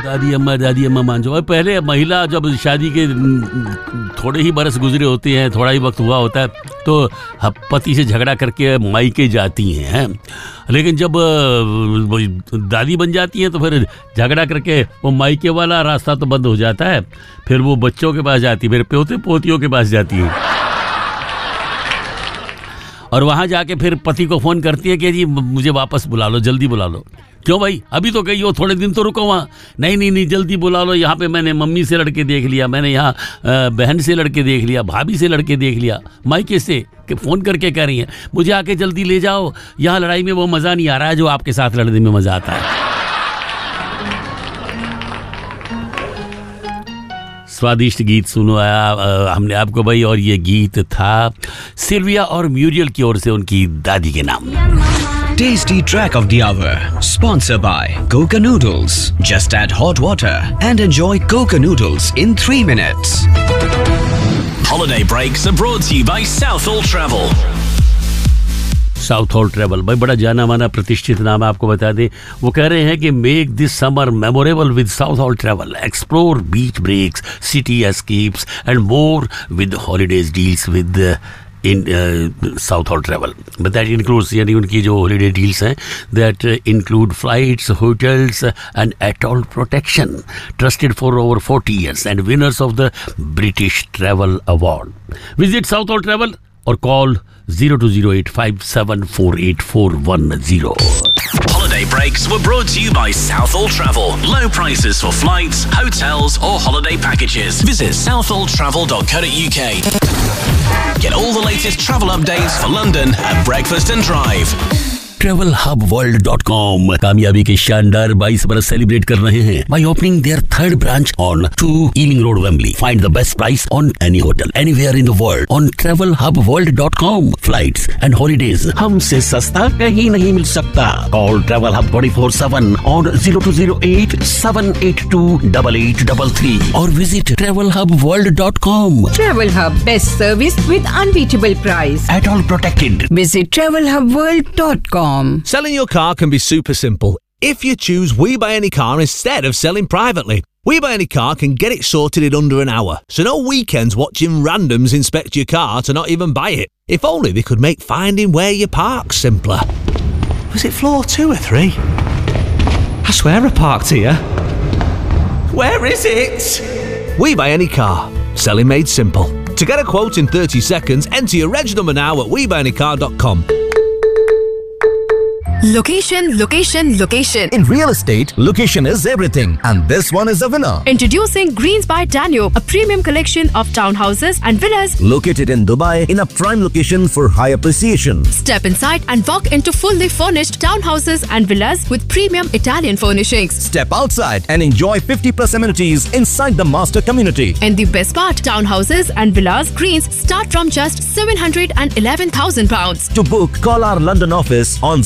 दादी अम्मा मान जाओ। पहले महिला जब शादी के थोड़े ही बरस गुजरे होते हैं, थोड़ा ही वक्त हुआ होता है, तो पति से झगड़ा करके मायके जाती हैं। लेकिन जब दादी बन जाती हैं तो फिर झगड़ा करके वो मायके वाला रास्ता तो बंद हो जाता है। फिर वो बच्चों के पास जाती है, फिर पोते पोतियों के पास जाती है, और वहाँ जाके फिर पति को फ़ोन करती है कि जी मुझे वापस बुला लो, जल्दी बुला लो। क्यों भाई, अभी तो गई हो, थोड़े दिन तो रुको वहाँ। नहीं जल्दी बुला लो, यहाँ पे मैंने मम्मी से लड़के देख लिया, मैंने यहाँ बहन से लड़के देख लिया, भाभी से लड़के देख लिया। मायके से कि फ़ोन करके कह रही हैं मुझे आके जल्दी ले जाओ, यहाँ लड़ाई में वो मज़ा नहीं आ रहा है जो आपके साथ लड़ने में मज़ा आता है। स्वादिष्ट गीत सुनवाया हमने आपको भाई, और ये गीत था सिल्विया और म्यूरियल की ओर से उनकी दादी के नाम। Tasty track of the hour, sponsored by Coca Noodles. Just add hot water and enjoy Coca Noodles in 3 minutes. Holiday breaks are brought to you by Southall Travel. South hall travel भाई बड़ा जाना माना प्रतिष्ठित नाम है, आपको बता दें। वो कह रहे हैं कि make this summer memorable with south hall travel, explore beach breaks, city escapes and more with holidays deals with in south hall travel. But that includes, यानी उनकी जो हॉलीडे डील्स हैं, that include flights, hotels and atoll protection, trusted for over 40 years and winners of the British travel award. Visit south hall travel और call 020857484110. Holiday breaks were brought to you by Southall Travel. Low prices for flights, hotels or holiday packages. Visit southalltravel.co.uk. Get all the latest travel updates for London at Breakfast and Drive. travelhubworld.com कामयाबी के शानदार 22 बरस celebrate कर रहे हैं by opening their third branch on 2 Ealing Road, Wembley. Find the best price on any hotel anywhere in the world on travelhubworld.com. Flights and holidays हमसे सस्ता कहीं नहीं मिल सकता. Call Travel Hub 24/7 on 0208-782-8833 or visit travelhubworld.com. Travel Hub, best service with unbeatable price. At all protected. Visit travelhubworld.com. Selling your car can be super simple if you choose We Buy Any Car instead of selling privately. We Buy Any Car can get it sorted in under an hour, so no weekends watching randoms inspect your car to not even buy it. If only they could make finding where you park simpler. Was it floor 2 or 3? I swear I parked here. Where is it? We Buy Any Car. Selling made simple. To get a quote in 30 seconds, enter your reg number now at webuyanycar.com. Location, location, location. In real estate, location is everything. And this one is a winner. Introducing Greens by Danube, a premium collection of townhouses and villas Located in Dubai in a prime location for high appreciation. Step inside and walk into fully furnished townhouses and villas with premium Italian furnishings. Step outside and enjoy 50+ amenities inside the master community. And the best part, townhouses and villas Greens start from just £711,000. To book, call our London office on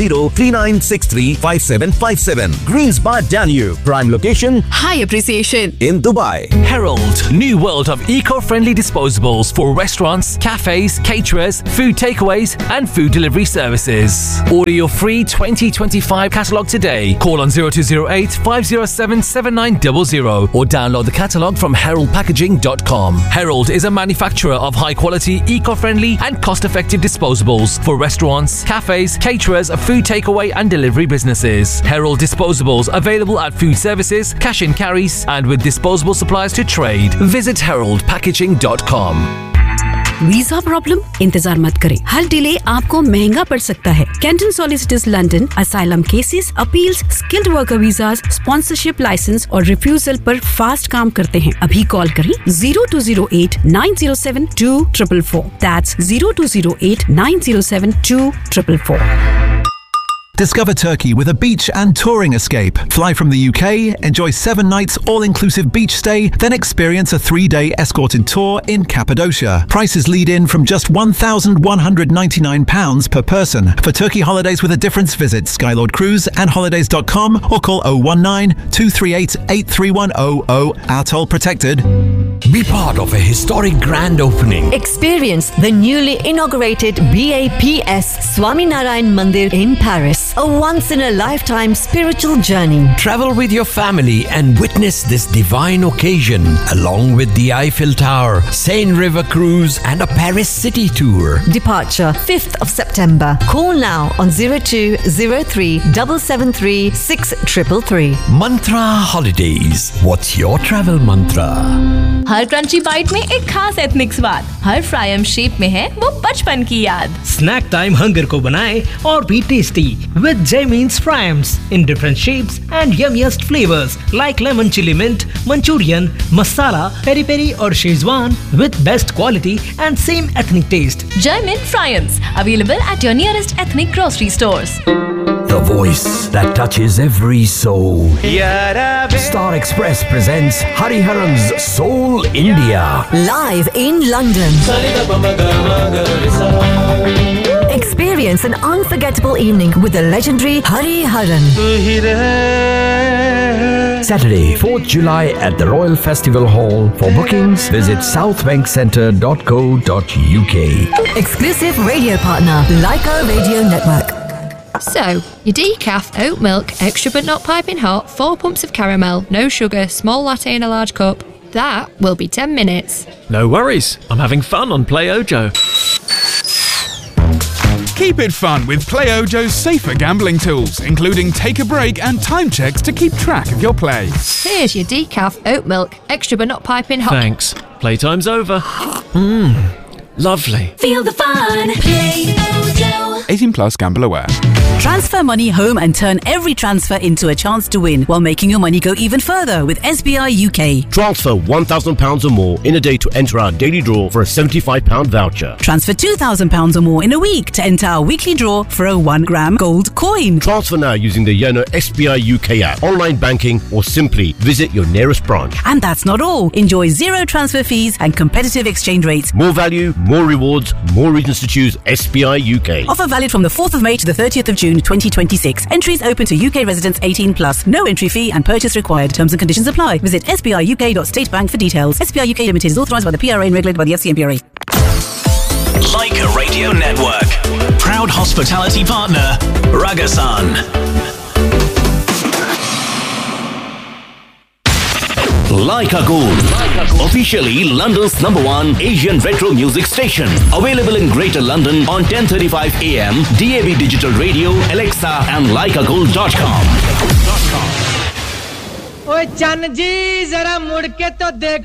020-3963-5757. Greens by Danube, prime location High appreciation in Dubai. Herald, new world of eco-friendly disposables for restaurants, cafes, caterers, food takeaways and food delivery services. Order your free 2025 catalogue today. Call on 0208-507-7900 or download the catalogue from heraldpackaging.com. Herald is a manufacturer of high-quality, eco-friendly and cost-effective disposables for restaurants, cafes, caterers, food takeaway and delivery businesses. Herald disposables available at food services, cash and carries and with disposable supplies to trade. Visit heraldpackaging.com. Visa problem? इंतजार मत करें, हर delay आपको महंगा पड़ सकता है। Canton solicitors London asylum cases, appeals, skilled worker visas, sponsorship licence और refusal पर फास्ट काम करते हैं। अभी कॉल करें 0208-907-2444. That's 0208-907-2444. Discover Turkey with a beach and touring escape. Fly from the UK, enjoy 7 nights all-inclusive beach stay, then experience a 3-day escorted tour in Cappadocia. Prices lead in from just £1,199 per person. For Turkey holidays with a difference, visit Skylord Cruise and holidays.com or call 019 238 83100. Atoll protected. Be part of a historic grand opening. Experience the newly inaugurated BAPS Swaminarayan Mandir in Paris. A once-in-a-lifetime spiritual journey. Travel with your family and witness this divine occasion along with the Eiffel Tower, Seine River Cruise and a Paris city tour. Departure 5th of September. Call now on 0203 773 6333. Mantra Holidays. What's your travel mantra? Her crunchy bite में एक खास ethnic स्वाद, हर fryum shape में है वो बचपन की याद। स्नैक टाइम हंगर को बनाए और भी tasty with Jaimin's Fryams in different shapes and yummiest flavors like lemon chili mint, Manchurian, masala, peri peri or Szechuan with best quality and same ethnic taste. Jaimin Fryams available at your nearest ethnic grocery stores. The voice that touches every soul. Star Express presents Hariharan's Soul India. Live in London. Experience an unforgettable evening with the legendary Hariharan. Saturday, 4th July at the Royal Festival Hall. For bookings, visit southbankcentre.co.uk. Exclusive radio partner, Leica Radio Network. So, your decaf, oat milk, extra but not piping hot, 4 pumps of caramel, no sugar, small latte in a large cup. That will be 10 minutes. No worries, I'm having fun on Play Ojo. Keep it fun with Play Ojo's safer gambling tools, including take a break and time checks to keep track of your play. Here's your decaf, oat milk, extra but not piping hot. Thanks. Playtime's over. Lovely. Feel the fun. Play Ojo. 18 plus, gamble aware. Transfer money home and turn every transfer into a chance to win while making your money go even further with SBI UK. Transfer £1,000 or more in a day to enter our daily draw for a £75 voucher. Transfer £2,000 or more in a week to enter our weekly draw for a 1 gram gold coin. Transfer now using the Yono SBI UK app, online banking, or simply visit your nearest branch. And that's not all. Enjoy 0 transfer fees and competitive exchange rates. More value, more rewards, more reasons to choose SBI UK. Offer valid from the 4th of May to the 30th of June 2026. Entries open to UK residents 18 plus. No entry fee and purchase required. Terms and conditions apply. Visit sbiuk.statebank for details. SBI UK Limited is authorised by the PRA and regulated by the FCMPRA. Leica Radio Network. Proud hospitality partner, Ragasan. Leica Gold, officially London's #1 Asian retro music station. Available in Greater London on 10:35 AM, DAB Digital Radio, Alexa and leicagold.com. ओए चन्न जी जरा मुड़ के तो देख